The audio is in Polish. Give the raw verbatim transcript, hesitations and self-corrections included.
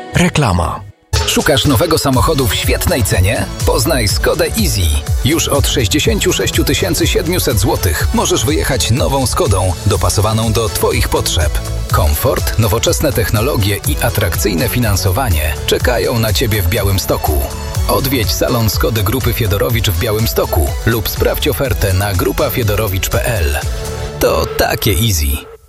Reklama. Szukasz nowego samochodu w świetnej cenie? Poznaj Skodę Easy. Już od sześćdziesiąt sześć tysięcy siedemset złotych możesz wyjechać nową Skodą, dopasowaną do Twoich potrzeb. Komfort, nowoczesne technologie i atrakcyjne finansowanie czekają na Ciebie w Białymstoku. Odwiedź salon Skody Grupy Fiedorowicz w Białymstoku lub sprawdź ofertę na grupa fiedorowicz kropka p l. To takie Easy.